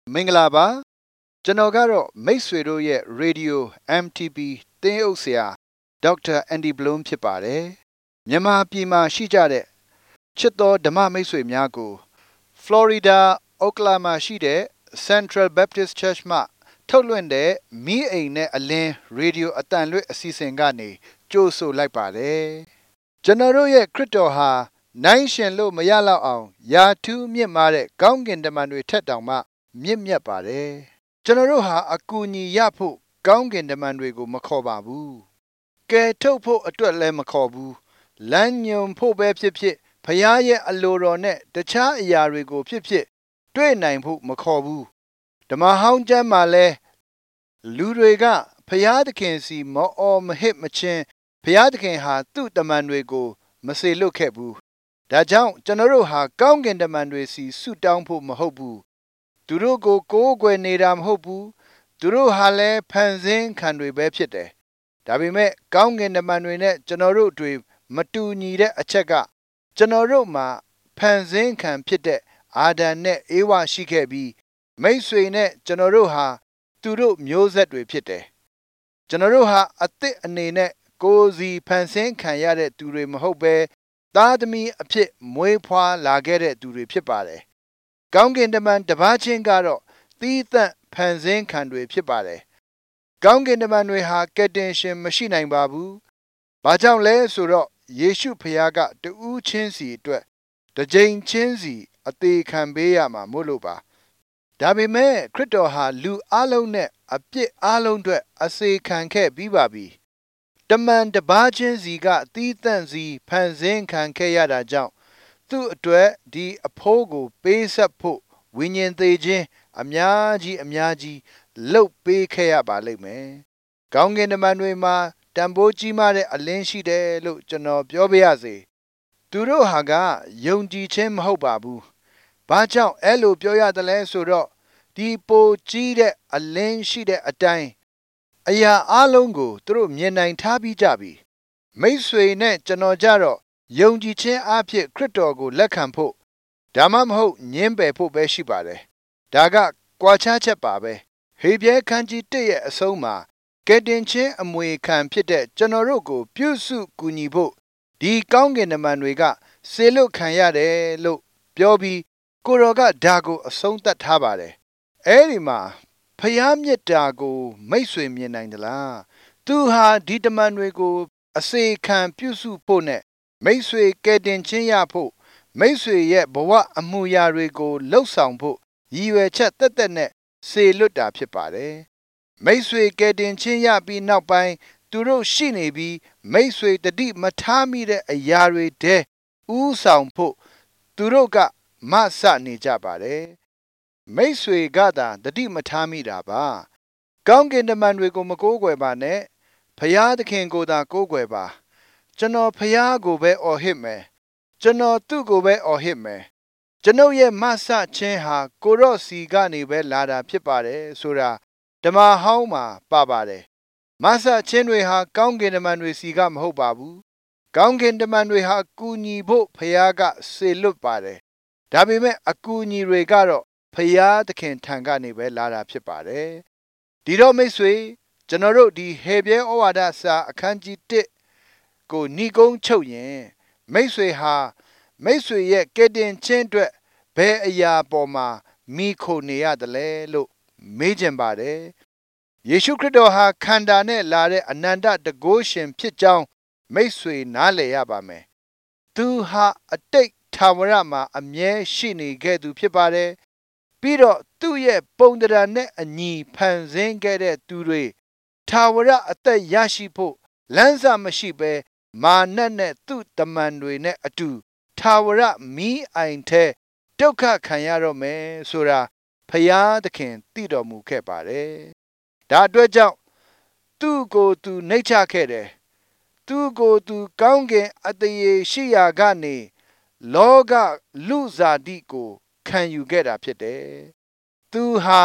မင်္ဂလာပါကျွန်တော်ကတော့မိတ်ဆွေတို့ရဲ့ Radio MTB သင်းအုပ်ဆရာဒေါက်တာအန်ဒီဘလုံးဖြစ်ပါတယ်မြန်မာပြည်မှာရှိကြတဲ့ချစ်တော်ဓမ္မမိတ်ဆွေများကို Florida Oklahoma ရှိတဲ့ Central Baptist Church မှထုတ်လွှင့်တဲ့မီးအိမ်နဲ့အလင်း Radio အတန်လွှင့်အစီအစဉ်ကနေကြိုဆိုလိုက်ပါတယ်ကျွန်တော်တို့ရဲ့ခရစ်တော်ဟာနိုင်ရှင်လို့မရတော့အောင်ယာထူးမြင့်မားတဲ့ကောင်းကင်တမန်တွေထက်တောင်မှမြင့်မြတ်ပါတယ်ကျွန်တော်တို့ဟာအကူအညီရဖို့ကောင်းကင်တမန်တွေကိုမခေါ်ပါဘူးကယ်ထုတ်ဖို့အတွက်လည်းမခေါ်ဘူးလမ်းညွန်ဖို့ပဲဖြစ်ဖြစ်ဖခင်ရဲ့အလိုတော်နဲ့တခြားအရာတွေကိုဖြစ်ဖြစ်တွေ့နိုင်ဖို့မခေါ်ဘူးဓမ္မဟောင်းကျမ်းမှာလဲလူတွေကဖခင်သခင်စီမအော်မဟစ်မချင်းဖခင်သခင်ဟာသူ့တမန်တွေကိုမစေလွတ်ခဲ့ဘူးဒါကြောင့်ကျွန်တော်တို့ဟာကောင်းကင်တမန်တွေစီဆုတောင်းဖို့မဟုတ်ဘူးသူတို့ကိုကိုးကွယ်နေတာမဟုတ်ဘူးသူတို့ဟာလည်းဖန်ဆင်းခံတွေပဲဖြစ်တယ်ဒါပေမဲ့ကောင်းကင်တမန်တွေနဲ့ကျွန်တော်တို့တွေမတူညီတဲ့အချက်ကကျွန်တော်တို့မှာဖန်ဆင်းခံဖြစ်တဲ့အာဒံနဲ့အေဝါရှိခဲ့ပြီးမိတ်ဆွေနဲ့ကျွန်တော်တို့ဟာသူတို့မျိုးဆက်တွေဖြစ်တယ်ကျွန်တော်တို့ဟာအသစ်အနေနဲ့ကိုယ်စီဖန်ဆင်းခံရတဲ့သူတွေမဟုတ်ပဲသားသမီးအဖြစ်မွေးဖွားလာခဲ့တဲ့သူတွေဖြစ်ပါတယ်ကောင်းကင်တမန်တစ်ပါးချင်းကတော့သီးသန့်ဖန်ဆင်းခံတွေဖြစ်ပါတယ်ကောင်းကင်တမန်တွေဟာကယ်တင်ရှင်မရှိနိုင်ပါဘူးဘာကြောင့်လဲဆိုတော့ယေရှုဖခင်ကတူးချင်းစီအတွက်တစ်ကြိမ်ချင်းစီအသေးခံပေးရမှာမို့လို့ပါဒါပေမဲ့ခရစ်တော်ဟာလူအလုံးနဲ့အပြစ်အလုံးအတွက်အစေခံခဲ့ပြီးပါပြီတမန်တစ်ပါးချင်းစီကသီးသန့်စီဖန်ဆင်းခံခဲ့ရတာကြောင့်သူ့အတွက်ဒီအဖိုးကိုပေးဆက်ဖို့ဝိညာဉ်သေးခြင်းအများကြီးလှုပ်ပေးခဲ့ရပါလိမ့်မယ်။ကောင်းကင်တမန်တွေမှာတန်ဖိုးကြီးမားတဲ့အလင်းရှိတယ်လို့ကျွန်တော်ပြောပြရစေ။သူတို့ဟာကယုံကြည်ခြင်းမဟုတ်ပါဘူး။ဘာကြောင့်အဲ့လိုပြောရတယ်လဲဆိုတော့ဒီပိုကြီးတဲ့အလင်းရှိတဲ့အတိုင်းအရာအလုံးကိုသူတို့မြင်နိုင်ထားပြီးကြပြီ။မိတ်ဆွေနဲ့ကျွန်တော်ကြတော့ယုံကြည်ခြင်းအဖြစ်ခရစ်တော်ကိုလက်ခံဖို့ဒါမှမဟုတ်ညှင်းပယ်ဖို့ပဲရှိပါတယ်။ဒါကကွာခြားချက်ပါပဲ။ဟေဘရဲခန်းကြီး1ရဲ့အဆုံးမှာကယ်တင်ခြင်းအမွေခံဖြစ်တဲ့ကျွန်တော်တို့ကိုပြုစုကူညီဖို့ဒီကောင်းကင်တမန်တွေကစေလွတ်ခံရတယ်လို့ပြောပြီးကိုတော်ကဒါကိုအဆုံးသတ်ထားပါတယ်။အဲဒီမှာဖျားမြစ်တာကိုမိတ်ဆွေမြင်နိုင်သလား။သူဟာဒီတမန်တွေကိုအစေခံပြုစုဖို့နဲ့မိတ်ဆွေကယ်တင်ခြင်းရဖို့မိတ်ဆွေရဲ့ဘဝအမှုရာတွေကိုလှုပ်ဆောင်ဖို့ရည်ရွယ်ချက်တက်နဲ့စေလွတ်တာဖြစ်ပါတယ်။မိတ်ဆွေကယ်တင်ခြင်းရပြီးနောက်ပိုင်းသူတို့ရှိနေပြီးမိတ်ဆွေတတိမထားမိတဲ့အရာတွေတဲဥဆောင်ဖို့သူတို့ကမဆနေကြပါတယ်။မိတ်ဆွေကသာတတိမထားမိတာပါ။ကောင်းကင်တမန်တွေကိုမကိုးကွယ်ပါနဲ့ဖျားသခင်ကိုသာကိုးကွယ်ပါကျွန်တော်ဖျားကိုပဲအော်ဟစ်မယ်ကျွန်တော်သူ့ကိုပဲအော်ဟစ်မယ်ကျွန်ုပ်ရဲ့မဆချင်းဟာကိုရော့စီကနေပဲလာတာဖြစ်ပါတယ်ဆိုတာဓမ္မဟောင်းမှာပါပါတယ်မဆချင်းတွေဟာကောင်းကင်တမန်တွေစီကမဟုတ်ပါဘူးကောင်းကင်တမန်တွေဟာကူညီဖို့ဖျားကစေလွတ်ပါတယ်ဒါပေမဲ့အကူအညီတွေကတော့ဖျားသခင်ထံကနေပဲလာတာဖြစ်ပါတယ်ဒီတော့မိတ်ဆွေကျွန်တော်တို့ဒီဟေဘရဲဩဝါဒစာအခန်းကြီး1ကိုဏိကုံးချုပ်ရင်မိတ်ဆွေဟာမိတ်ဆွေရဲ့ကယ်တင်ခြင်းအတွက်ဘယ်အရာပေါ်မှာမိခိုနေရတယ်လဲလို့မေးချင်ပါတယ်ယေရှုခရစ်တော်ဟာခန္ဓာနဲ့လာတဲ့အနန္တတကုရှင်ဖြစ်ကြောင်းမိတ်ဆွေနားလည်ရပါမယ်သူဟာအတိတ်ထာဝရမှာအမြဲရှိနေခဲ့သူဖြစ်ပါတယ်ပြီးတော့သူ့ရဲ့ပုံသဏ္ဍာန်နဲ့အညီဖန်ဆင်းခဲ့တဲ့သူတွေထာဝရအသက်ရရှိဖို့လမ်းစာမရှိဘဲမာနနဲ့သူ့တမန်တွေနဲ့အတူထာဝရမီးအိုင်ထဲဒုက္ခခံရတော့မယ်ဆိုတာဖယားသခင်သိတော်မူခဲ့ပါတယ်။ဒါအတွက်ကြောင့်သူ့ကိုယ်သူနှိမ့်ချခဲ့တယ်။သူ့ကိုယ်သူကောင်းကင်အတရေရှိရာကနေလောကလူစားတိကိုခံယူခဲ့တာဖြစ်တယ်။သူဟာ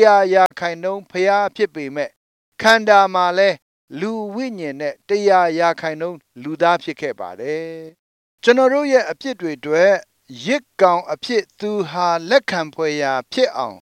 100%ဖယားဖြစ်ပေမဲ့ခန္ဓာမှာလဲလူဝိညာဉ်နဲ့100%လူသားဖြစ်ခဲ့ပါတယ်ကျွန်တော်တို့ရဲ့အဖြစ်တွေအတွက်ရစ်ကောင်အဖြစ်သူဟာလက်ခံဖွယ်ရာဖြစ်အောင်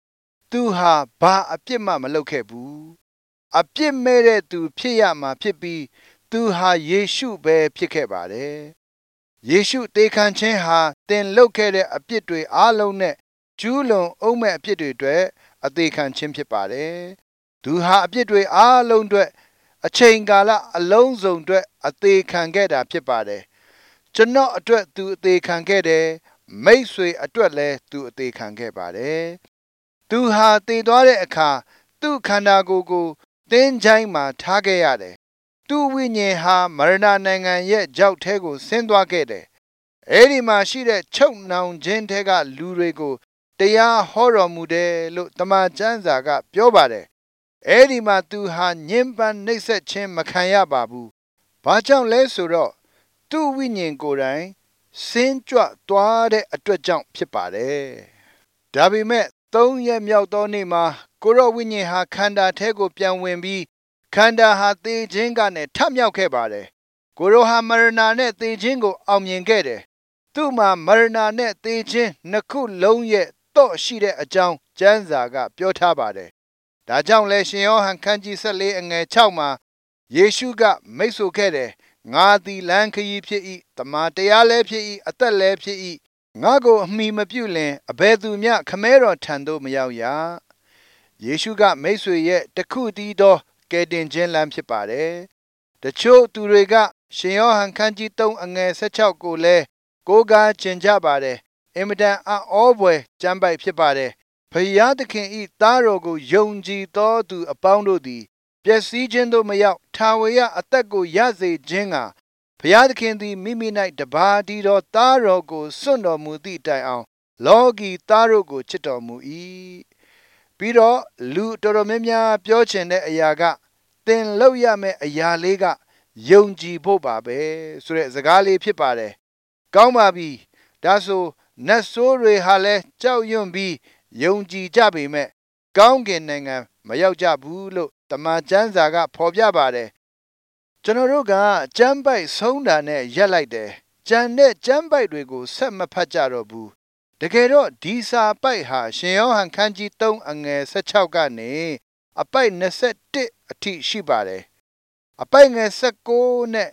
သူဟာဘာအပြစ်မှမလုပ်ခဲ့ဘူးအပြစ်မဲ့တဲ့သူဖြစ်ရမှာဖြစ်ပြီးသူဟာယေရှုပဲဖြစ်ခဲ့ပါတယ်ယေရှုသေခံခြင်းဟာတင်လုပ်ခဲ့တဲ့အပြစ်တွေအားလုံးနဲ့ကျူးလွန်အောင်မဲ့အပြစ်တွေအတွက်အသေးခံခြင်းဖြစ်ပါတယ်သူဟာအပြစ်တွေအားလုံးအတွက်အချိန်ကာလအလုံးစုံအတွက်အသေးခံခဲ့တာဖြစ်ပါတယ်ကျွန်တော်အတွက်သူအသေးခံခဲ့တယ်မိတ်ဆွေအတွက်လည်းသူအသေးခံခဲ့ပါတယ်သူဟာတည်သွားတဲ့အခါသူ့ခန္ဓာကိုယ်ကိုတင်းချိုင်းမှာထားခဲ့ရတယ်သူ့ဝိညာဉ်ဟာမရဏနိုင်ငံရဲ့ကြောက်ထဲကိုဆင်းသွားခဲ့တယ်အဲဒီမှာရှိတဲ့ချုပ်နှောင်ခြင်းထဲကလူတွေကိုတရားဟောတော်မူတယ်လို့တမန်ကျမ်းစာကပြောပါတယ်အဲဒီမှာသူဟာညှဉ်းပန်းနှိပ်စက်ခြင်းမခံရပါဘူးဘာကြောင့်လဲဆိုတော့သူ့ဝိညာဉ်ကိုယ်တိုင်ဆင်းကြွသွားတဲ့အတွက်ကြောင့်ဖြစ်ပါတယ်ဒါပေမဲ့3 ရက်မြောက်သောနေ့မှာကိုရောဝိညာဉ်ဟာခန္ဓာထဲကိုပြန်ဝင်ပြီးခန္ဓာဟာသေခြင်းကနေထမြောက်ခဲ့ပါတယ်ကိုရောဟာမရဏနဲ့သေခြင်းကိုအောင်မြင်ခဲ့တယ်သူ့မှာမရဏနဲ့သေခြင်းနှစ်ခုလုံးရဲ့တော့ရှိတဲ့အကြောင်းကျမ်းစာကပြောထားပါတယ်ဒါကြောင့်လဲရှင်ယောဟန်ခန်းကြီး14အငယ်6မှာယေရှုကမိတ်ဆိုခဲ့တယ်ငါသည်လမ်းခရီးဖြစ်၏တမန်တရားလည်းဖြစ်၏အသက်လည်းဖြစ်၏ငါကိုအမိမပြုလင်အဘယ်သူမျှခမဲတော်ထံသို့မရောက်ရယေရှုကမိတ်ဆွေရဲ့တခုတည်းသောကယ်တင်ခြင်းလမ်းဖြစ်ပါတယ်တချို့သူတွေကရှင်ယောဟန်ခန်းကြီး3အငယ်16ကိုလည်းကိုးကားကျင်ကြပါတယ်အင်မတန်အောဘွယ်ကျမ်းပိုက်ဖြစ်ပါတယ်ဖယားသခင်ဤသားတော်ကိုယုံကြည်သောသူအပေါင်းတို့သည်ပျက်စီးခြင်းသို့မရောက်ထာဝရအသက်ကိုရစေခြင်းကဖယားသခင်သည်မိမိ၌တပါးတည်းသောသားတော်ကိုစွန့်တော်မူသည့်တိုင်အောင်လောကီသားတို့ကိုချစ်တော်မူ၏ပြီးတော့လူတော်တော်များများပြောချင်တဲ့အရာကသင်လုပ်ရမယ့်အရာလေးကယုံကြည်ဖို့ပါပဲဆိုတဲ့စကားလေးဖြစ်ပါတယ်ကောင်းပါပြီဒါဆိုနတ်ဆိုးတွေဟာလည်းကြောက်ရွံ့ပြီးယုံကြည်ကြပေမဲ့ကောင်းကင်နိုင်ငံမရောက်ကြဘူးလို့တမန်ကျမ်းစာကဖော်ပြပါတယ်ကျွန်တော်တို့ကကျမ်းပိုက်ဆုံးတာနဲ့ရက်လိုက်တယ်ကျန်တဲ့ကျမ်းပိုက်တွေကိုဆက်မဖတ်ကြတော့ဘူးတကယ်တော့ဒီစာပိုက်ဟာရှင်ယောဟန်ခန်းကြီး3အငယ်16ကနေအပိုက်21အထိရှိပါတယ်အပိုက်ငယ်19နဲ့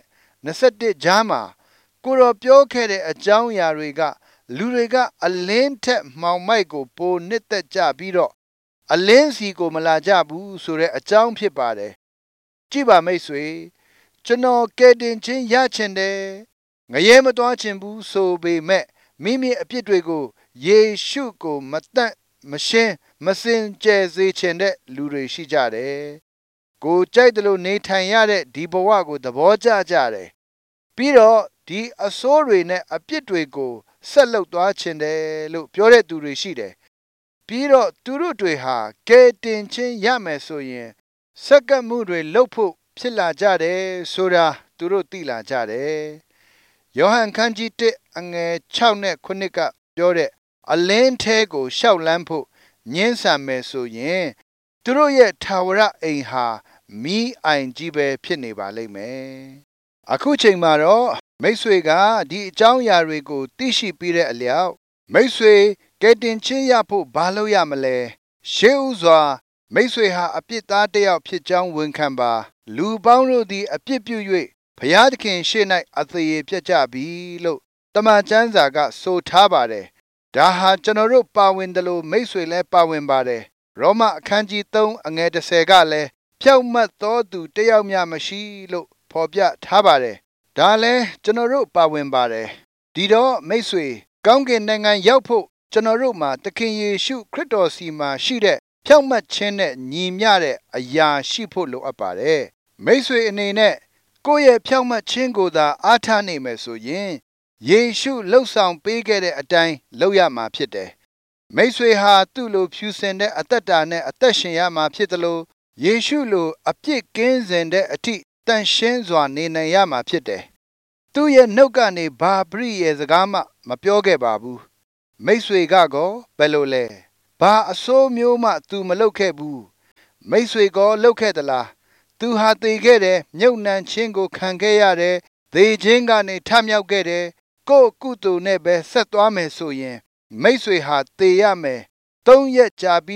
21ကြားမှာကိုတော်ပြောခဲ့တဲ့အကြောင်းအရာတွေကလူတွေကအလင်းထက်မှောင်မိုက်ကိုပိုနှစ်သက်ကြပြီးတော့အလင်းစီကိုမလာကြဘူးဆိုတဲ့အကြောင်းဖြစ်ပါတယ်ကြည့်ပါမိတ်ဆွေကျွန်တော်ကယ်တင်ခြင်းရချင်တယ်ငရဲမသွားချင်ဘူးဆိုပေမဲ့မိမိအပြစ်တွေကိုယေရှုကိုမတတ်မရှင်းမစင်ကြယ်စေချင်တဲ့လူတွေရှိကြတယ်ကိုကြိုက်တယ်လို့နေထိုင်ရတဲ့ဒီဘဝကိုသဘောကျကြတယ်ပြီးတော့ဒီအဆိုးတွေနဲ့အပြစ်တွေကိုဆက်လုပ်သွားချင်တယ်လို့ပြောတဲ့သူတွေရှိတယ်ပြီးတော့သူတို့တွေဟာကယ်တင်ခြင်းရမယ်ဆိုရင်စက္ကန့်မှုတွေလုပ်ဖို့ဖြစ်လာကြတယ်ဆိုတာသူတို့သိလာကြတယ်ယောဟန်ခန်းကြီး1အငယ်6နဲ့9ကပြောတဲ့အလင်းထဲကိုရှောက်လန်းဖို့ညှင်းဆန်မယ်ဆိုရင်သူတို့ရဲ့ထာဝရအိမ်ဟာမီးအိုင်ကြီးပဲဖြစ်နေပါလိမ့်မယ်အခုချိန်မှာတော့မိတ်ဆွေကဒီအကြောင်းအရာတွေကိုသိရှိပြီးတဲ့အလျောက်မိတ်ဆွေကယ်တင်ခြင်းရဖို့ဘာလို့ရမလဲရှေးဥစွာမိတ်ဆွေဟာအပြစ်သားတစ်ယောက်ဖြစ်ကြောင်းဝန်ခံပါလူပေါင်းတို့သည်အပြစ်ပြု၍ဘုရားသခင်ရှေ့၌အသရေပြတ်ကြပြီလို့တမန်ကျမ်းစာကဆိုထားပါတယ်ဒါဟာကျွန်တော်တို့ပါဝင်တယ်လို့မိတ်ဆွေလည်းပါဝင်ပါတယ်ရောမအခန်းကြီး3အငယ်10ကလည်းဖြောက်မတ်သောသူတယောက်မျှမရှိလို့ဖော်ပြထားပါတယ်ဒါလည်းကျွန်တော်တို့ပါဝင်ပါတယ်ဒီတော့မိတ်ဆွေကောင်းကင်နိုင်ငံရောက်ဖို့ကျွန်တော်တို့မှာသခင်ယေရှုခရစ်တော်စီမှာရှိတဲ့ဖြောက်မတ်ခြင်းနဲ့ညီမျှတဲ့အရာရှိဖို့လိုအပ်ပါတယ်မိတ်ဆွေအနေနဲ့ကိုယ့်ရဲ့ဖြောက်မတ်ခြင်းကိုသာအားထားနေမယ်ဆိုရင်ယေရှုလှုပ်ဆောင်ပေးခဲ့တဲ့အတိုင်းလုပ်ရမှာဖြစ်တယ်မိတ်ဆွေဟာသူ့လိုဖြူစင်တဲ့အသက်တာနဲ့အသက်ရှင်ရမှာဖြစ်တယ်လို့ယေရှုလိုအပြစ်ကင်းစင်တဲ့အထိတန်ရှင်းစွာနေနိုင်ရမှာဖြစ်တယ်သူ့ရဲ့နှုတ်ကနေဘာပရိယေစကားမှမပြောခဲ့ပါဘူးမိတ်ဆွေကကောဘယ်လိုလဲဘာအဆိုးမျိုးမှသူမလုပ်ခဲ့ဘူးမိတ်ဆွေကောလုပ်ခဲ့သလားသူဟာသေခဲ့တယ်မြုပ်နှံခြင်းကိုခံခဲ့ရတယ်သေခြင်းကနေထမြောက်ခဲ့တယ်ကိုယ့်ကုသိုလ်နဲ့ပဲဆက်သွားမယ်ဆိုရင်မိတ်ဆွေဟာသေရမယ်3 ရက်ကြာပြီးနောက်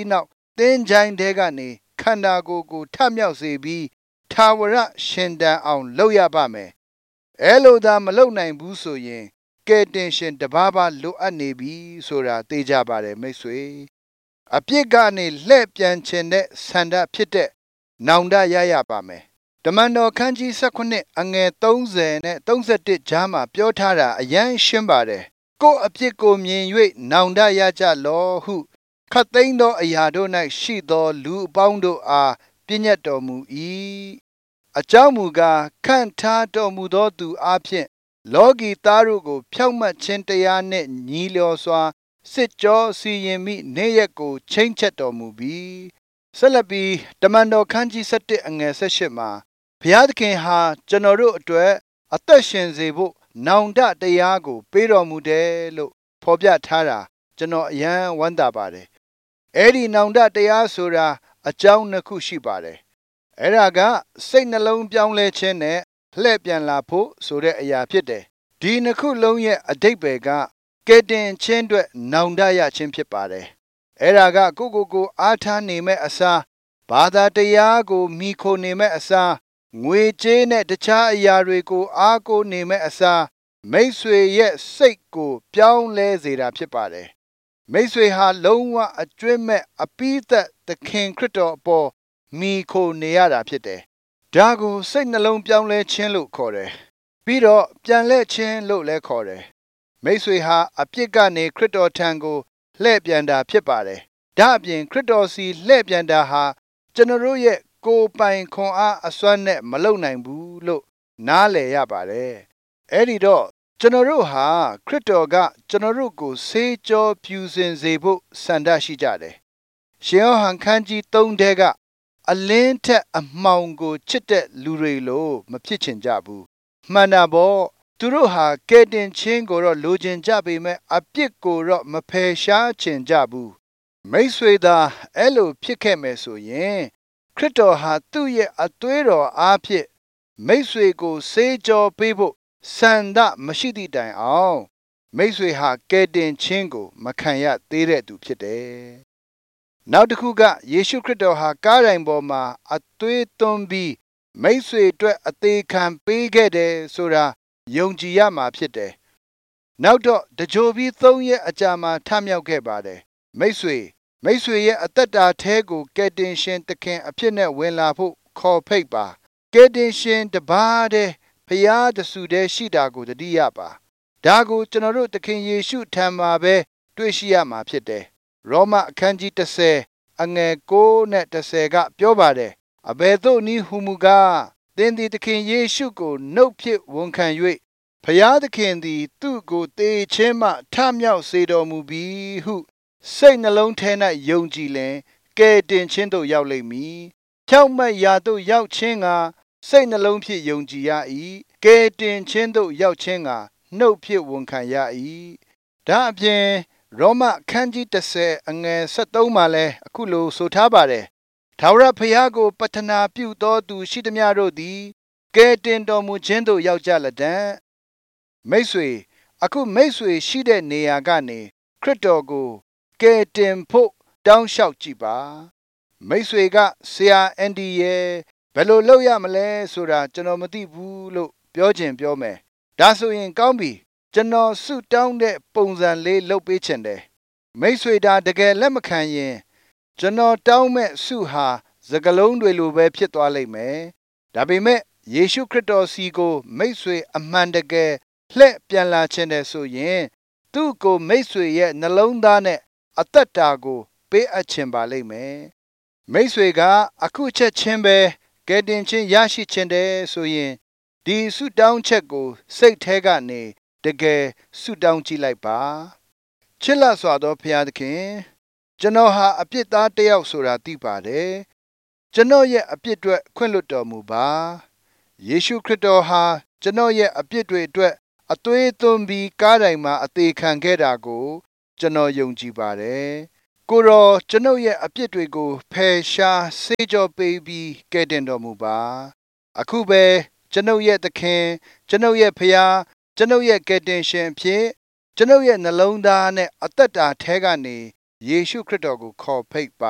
သင်္ချိုင်းတဲကနေခန္ဓာကိုယ်ကိုထမြောက်စေပြီးထာဝရရှင်တန်အောင်လုပ်ရပါမယ်အဲလိုသာမလုပ်နိုင်ဘူးဆိုရင်ကယ်တင်ရှင်တပါးပါလိုအပ်နေပြီဆိုတာသိကြပါတယ်မိတ်ဆွေအပြစ်ကနေလှည့်ပြန်ခြင်းတဲ့ဆန္ဒဖြစ်တဲ့နောင်တရပါမယ်တမန်တော်ခန်းကြီး19အငယ်30နဲ့31ကြားမှာပြောထားတာအယမ်းရှင်းပါတယ်ကိုယ့်အပြစ်ကိုမြင်၍နောင်တရကြလောဟုခတ်သိမ်းသောအရာတို့၌ရှိသောလူအပေါင်းတို့အားပြညတ်တော်မူ၏အကြောင်းမူကားခန့်ထားတော်မူသောသူအားဖြင့်လောကီသားတို့ကိုဖြောင့်မတ်ခြင်းတရားနှင့်ညီလျော်စွာစစ်ကြောစီရင်မိနေ့ရက်ကိုချိန်ချက်တော်မူပြီးဆက်လက်ပြီးတမန်တော်ခန်းကြီး7အငယ်18မှာဘုရားသခင်ဟာကျွန်တော်တို့အတွက်အသက်ရှင်စေဖို့နောင်တတရားကိုပေးတော်မူတယ်လို့ဖော်ပြထားတာကျွန်တော်အယံဝမ်းသာပါတယ်အဲ့ဒီနောင်တတရားဆိုတာအကြောင်းနှစ်ခုရှိပါတယ်အဲ့ဒါကစိတ်နှလုံးပြောင်းလဲခြင်းနဲ့လှည့်ပြန်လာဖို့ဆိုတဲ့အရာဖြစ်တယ်ဒီနှစ်ခုလုံးရဲ့အဓိပ္ပာယ်ကကယ်တင်ခြင်းအတွက်နောင်တရခြင်းဖြစ်ပါတယ်အဲ့ဒါကကိုအားထားနေမဲ့အစားဘာသာတရားကိုမိခိုနေမဲ့အစားငွေကြေးနဲ့တခြားအရာတွေကိုအားကိုနေမဲ့အစားမိတ်ဆွေရဲ့စိတ်ကိုပြောင်းလဲစေတာဖြစ်ပါတယ်မိတ်ဆွေဟာလုံးဝအကျွင့်မဲ့အပိသက်သခင်ခရစ်တော်အပေါ်မိခိုနေရတာဖြစ်တယ်ဒါကိုစိတ်နှလုံးပြောင်းလဲခြင်းလို့ခေါ်တယ်ပြီးတော့ပြန်လှည့်ခြင်းလို့လည်းခေါ်တယ်မိတ်ဆွေဟာအပြစ်ကနေခရစ်တော်ထံကိုလှည့်ပြန်တာဖြစ်ပါတယ်ဒါအပြင်ခရစ်တော်စီလှည့်ပြန်တာဟာကျွန်တော်တို့ရဲ့ကိုယ်ပိုင်ခွန်အားအစွမ်းနဲ့မလုံနိုင်ဘူးလို့နားလည်ရပါတယ်အဲ့ဒီတော့ကျွန်တော်တို့ဟာခရစ်တော်ကကျွန်တော်တို့ကိုဆေးကြောဖြူစင်စေဖို့ဆန္ဒရှိကြတယ်ရှင်ယောဟန်ခန်းကြီး3ထဲကအလင်းထက်အမှောင်ကိုချစ်တဲ့လူတွေလို့မဖြစ်ချင်ကြဘူးမှန်တာပေါ့သူတို့ဟာကယ်တင်ခြင်းကိုတော့လိုချင်ကြပေမဲ့အပြစ်ကိုတော့မဖယ်ရှားချင်ကြဘူးမိတ်ဆွေသာအဲ့လိုဖြစ်ခဲ့မယ်ဆိုရင်ခရစ်တော်ဟာသူ့ရဲ့အသွေးတော်အားဖြင့်မိတ်ဆွေကိုဆေးကြောပေးဖို့ဆန္ဒမရှိသည့်တိုင်အောင်မိတ်ဆွေဟာကယ်တင်ခြင်းကိုမခံရသေးတဲ့သူဖြစ်တယ်နောက်တစ်ခုကယေရှုခရစ်တော်ဟာကားတိုင်ပေါ်မှာအသွေးသွန်းပြီးမိတ်ဆွေအတွက်အသေးခံပေးခဲ့တယ်ဆိုတာယုံကြည်ရမှာဖြစ်တယ်နောက်တော့တကြိုပြီး3ရက်အကြာမှာထမြောက်ခဲ့ပါတယ်မိတ်ဆွေရဲ့အသက်တာแท้ကိုကယ်တင်ရှင်သခင်အဖြစ်နဲ့ဝင်လာဖို့ခေါ်ဖိတ်ပါကယ်တင်ရှင်တပါးတည်းဖျားတဆူတည်းရှိတာကိုတတိယပါဒါကိုကျွန်တော်တို့သခင်ယေရှုထံမှာပဲတွေ့ရှိရမှာဖြစ်တယ်ရောမအခန်းကြီး10အငယ်9နဲ့10ကပြောပါတယ်အဘယ်သို့နည်းဟူမူကားသင်သည်သခင်ယေရှုကိုနှုတ်ဖြင့်ဝန်ခံ၍ဖျားသခင်သည်သူ့ကိုသေခြင်းမှထမြောက်စေတော်မူပြီဟုစိတ်နှလုံးထဲ၌ယုံကြည်လင်ကယ်တင်ခြင်းသို့ရောက်လိမ့်မည်ဖြောင့်မတ်ရာသို့ရောက်ခြင်းကစိတ်နှလုံးဖြင့်ယုံကြည်ရ၏ကယ်တင်ခြင်းသို့ရောက်ခြင်းကနှုတ်ဖြင့်ဝန်ခံရ၏ဒါအပြင်ရောမအခန်းကြီး10အငယ်73မှာလည်းအခုလိုဆိုထားပါတယ်ထာဝရဘုရားကိုပတနာပြုသောသူရှိသမျှတို့သည်ကယ်တင်တော်မူခြင်းသို့ရောက်ကြလတံ့မိတ်ဆွေအခုမိတ်ဆွေရှိတဲ့နေရာကနေခရစ်တော်ကိုကယ်တင်ဖို့တောင်းလျှောက်ကြည့်ပါမိတ်ဆွေကဆရာအန်ဒီရဲ့ဘယ်လိုလုပ်ရမလဲဆိုတာကျွန်တော်မသိဘူးလို့ပြောချင်ပြောမယ်ဒါဆိုရင်ကောင်းပြီကျွန်တော်ဆုတောင်းတဲ့ပုံစံလေးလုပ်ပေးချင်တယ်မိတ်ဆွေဒါတကယ်လက်မခံရင်ကျွန်တော်တောင်းမဲ့ဆုဟာစကလုံးတွေလိုပဲဖြစ်သွားလိမ့်မယ်ဒါပေမဲ့ယေရှုခရစ်တော်စီကိုမိတ်ဆွေအမှန်တကယ်လှည့်ပြန်လာခြင်းတဲ့ဆိုရင်သူ့ကိုမိတ်ဆွေရဲ့နှလုံးသားနဲ့အသက်တာကိုပေးအပ်ခြင်းပါလိမ့်မယ်မိတ်ဆွေကအခုချက်ချင်းပဲကယ်တင်ခြင်းရရှိခြင်းတဲ့ဆိုရင်ဒီဆုတောင်းချက်ကိုစိတ်ထဲကနေတကယ်ဆုတောင်းကြည့်လိုက်ပါချစ်လစွာသောဘုရားသခင်ကျွန်တော်ဟာအပြစ်သားတစ်ယောက်ဆိုတာသိပါတယ်ကျွန်တော်ရဲ့အပြစ်အတွက်ခွင့်လွှတ်တော်မူပါယေရှုခရစ်တော်ဟာကျွန်တော်ရဲ့အပြစ်တွေအတွက်အသွေးသွန်းပြီးကားတိုင်မှာအသေးခံခဲ့တာကိုကျွန်တော်ယုံကြည်ပါတယ်ကိုရောကျွန်ုပ်ရဲ့အပြစ်တွေကိုဖယ်ရှားဆေးကြောပေးပြီးကယ်တင်တော်မူပါအခုပဲကျွန်ုပ်ရဲ့သခင်ကျွန်ုပ်ရဲ့ဖခင်ကျွန်ုပ်ရဲ့ကယ်တင်ရှင်အဖြစ်ကျွန်ုပ်ရဲ့နှလုံးသားနဲ့အသက်တာထဲကနေယေရှုခရစ်တော်ကိုခေါ်ဖိတ်ပါ